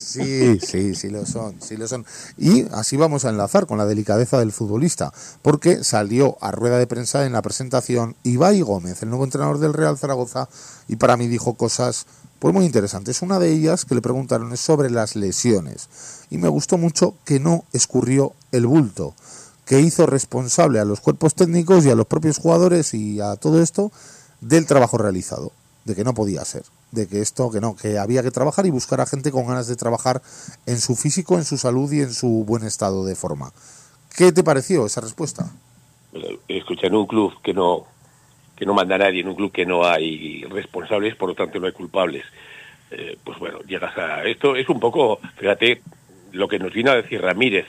Sí lo son, sí lo son. Y así vamos a enlazar con la delicadeza del futbolista, porque salió a rueda de prensa en la presentación Ibai Gómez, el nuevo entrenador del Real Zaragoza, y para mí dijo cosas pues muy interesantes. Una de ellas que le preguntaron es sobre las lesiones, y me gustó mucho que no escurrió el bulto, que hizo responsable a los cuerpos técnicos y a los propios jugadores y a todo esto del trabajo realizado, de que no podía ser, de que esto, que no, que había que trabajar y buscar a gente con ganas de trabajar en su físico, en su salud y en su buen estado de forma. ¿Qué te pareció esa respuesta? Escucha, en un club que no manda a nadie, en un club que no hay responsables, por lo tanto no hay culpables, pues bueno, llegas a... Esto es un poco, fíjate, lo que nos vino a decir Ramírez,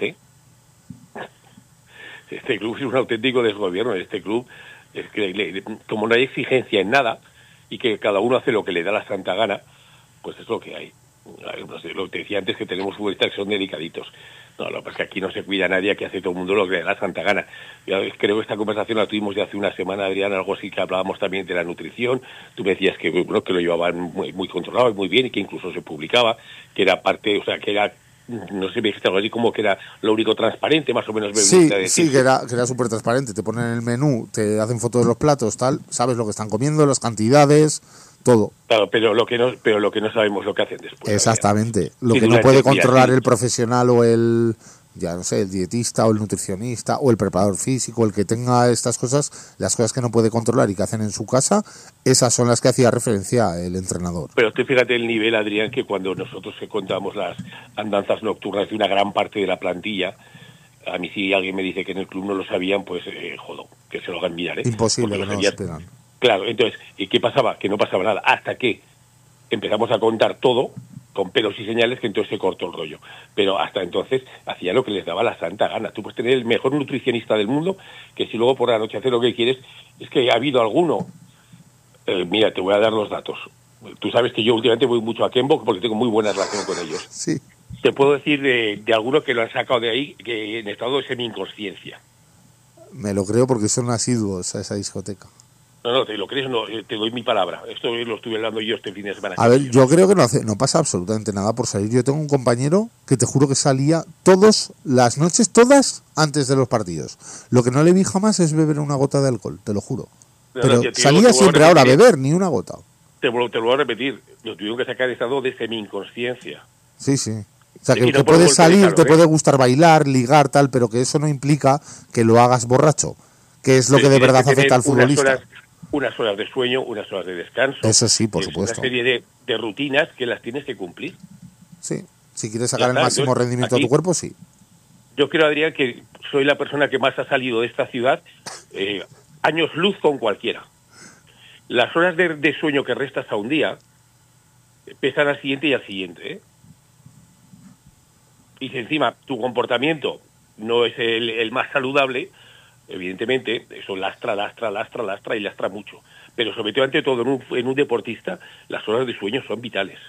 Este club es un auténtico desgobierno. Este club es que como no hay exigencia en nada y que cada uno hace lo que le da la santa gana, pues es lo que hay. No sé, lo que te decía antes, que tenemos futbolistas que son dedicaditos. No, lo que pasa es que aquí no se cuida a nadie, aquí hace todo el mundo lo que le da la santa gana. Yo creo que esta conversación la tuvimos ya hace una semana, Adrián, algo así, que hablábamos también de la nutrición. Tú me decías que, bueno, que lo llevaban muy controlado y muy bien, y que incluso se publicaba, que era parte, o sea, que era... No sé, me dijiste algo así como que era lo único transparente, más o menos. Sí, que era súper transparente. Te ponen el menú, te hacen fotos de los platos, tal, sabes lo que están comiendo, las cantidades, todo. Claro, pero lo que no sabemos lo que hacen después. Exactamente. Lo que no puede controlar el profesional o el, ya no sé, el dietista o el nutricionista o el preparador físico, el que tenga estas cosas, las cosas que no puede controlar y que hacen en su casa, esas son las que hacía referencia el entrenador. Pero tú fíjate el nivel, Adrián, que cuando nosotros contamos las andanzas nocturnas de una gran parte de la plantilla, a mí si alguien me dice que en el club no lo sabían, pues jodo, que se lo hagan mirar. Imposible que no lo supieran. Claro, entonces, ¿y qué pasaba? Que no pasaba nada, hasta que empezamos a contar todo, con pelos y señales, que entonces se cortó el rollo. Pero hasta entonces hacía lo que les daba la santa gana. Tú puedes tener el mejor nutricionista del mundo, que si luego por la noche haces lo que quieres, es que ha habido alguno. Mira, te voy a dar los datos. Tú sabes que yo últimamente voy mucho a Kenbock porque tengo muy buena relación con ellos. Sí. Te puedo decir de algunos que lo han sacado de ahí, que en estado de semi-inconsciencia. Me lo creo porque son asiduos a esa discoteca. No, te lo crees, no, te doy mi palabra. Esto lo estuve hablando yo este fin de semana. A ver, yo creo que no pasa absolutamente nada por salir. Yo tengo un compañero que te juro que salía todas las noches, todas antes de los partidos. Lo que no le vi jamás es beber una gota de alcohol, te lo juro. Pero salía siempre ahora a beber, ni una gota. Te lo voy a repetir, lo tuvieron que sacar de estado de semi-inconsciencia. Sí. O sea, que puedes salir, te puede gustar bailar, ligar, tal, pero que eso no implica que lo hagas borracho, que es lo que de verdad afecta al futbolista. Unas horas de sueño, unas horas de descanso. Eso sí, por supuesto. Una serie de rutinas que las tienes que cumplir. Sí, si quieres sacar el máximo rendimiento a tu cuerpo, sí. Yo creo, Adrián, que soy la persona que más ha salido de esta ciudad, años luz con cualquiera. Las horas de sueño que restas a un día pesan al siguiente y al siguiente, Y si encima tu comportamiento no es el más saludable, evidentemente eso lastra y lastra mucho. Pero sobre todo, ante todo, en un deportista, las horas de sueño son vitales.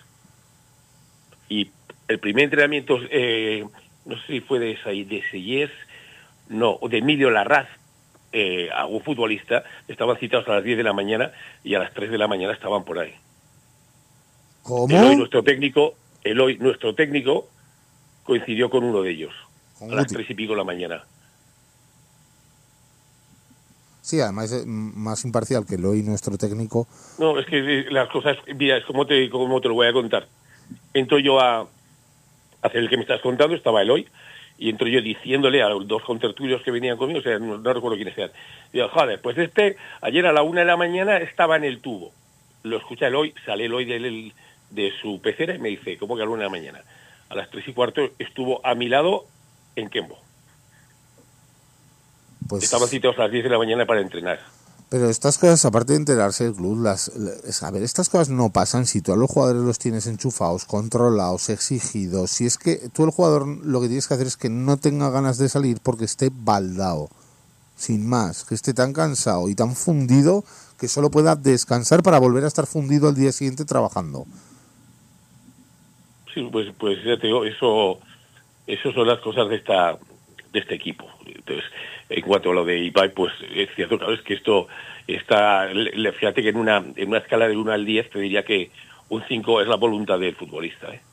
Y el primer entrenamiento, no sé si fue de Sellés, no, o de Emilio Larraz, a un futbolista, estaban citados a las 10 de la mañana y a las 3 de la mañana estaban por ahí. ¿Cómo? Eloy, nuestro técnico, coincidió con uno de ellos, a las 3 y pico de la mañana. Sí, además es más imparcial que Eloy, nuestro técnico. No, es que las cosas, mira, es como te lo voy a contar. Entro yo a hacer el que me estás contando, estaba Eloy, y entro yo diciéndole a los dos contertulios que venían conmigo, o sea, no recuerdo quiénes eran. Digo, joder, pues ayer a la 1 de la mañana estaba en el tubo. Lo escucha Eloy, sale Eloy de su pecera y me dice, ¿cómo que a la 1 de la mañana? A las 3 y cuarto estuvo a mi lado en Kembo. Pues estaban citados a las 10 de la mañana para entrenar. Pero estas cosas, aparte de enterarse del club, estas cosas no pasan si tú a los jugadores los tienes enchufados, controlados, exigidos. Si es que tú el jugador lo que tienes que hacer es que no tenga ganas de salir porque esté baldao, sin más, que esté tan cansado y tan fundido que solo pueda descansar para volver a estar fundido al día siguiente trabajando. Sí, pues ya te digo, eso son las cosas de este equipo. Entonces, en cuanto a lo de Ibai, pues es cierto, claro, es que esto está, fíjate que en una escala del 1 al 10 te diría que un 5 es la voluntad del futbolista,